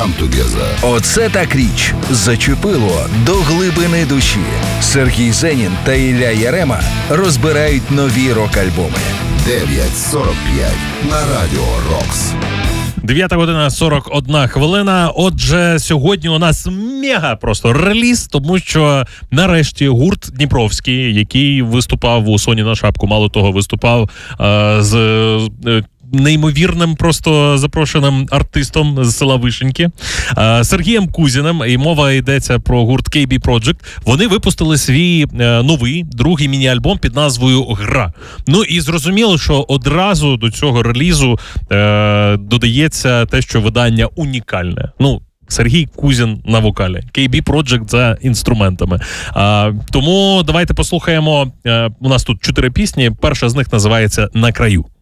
come together. Оце так річ. Зачепило до глибини душі. Сергій Зенін та Ілля Ярема розбирають нові рок-альбоми. 9:45 на Радіо Рокс. 9:41. Отже, сьогодні у нас мега просто реліз, тому що нарешті гурт Дніпровський, який виступав у Соні на шапку, мало того, виступав з неймовірним просто запрошеним артистом з села Вишеньки Сергієм Кузіним, і мова йдеться про гурт KB Project. Вони випустили свій новий, другий міні-альбом під назвою «Гра». Ну і зрозуміло, що одразу до цього релізу додається те, що видання унікальне. Ну, Сергій Кузін на вокалі, KB Project за інструментами. Тому давайте послухаємо, у нас тут 4 пісні, перша з них називається «На краю».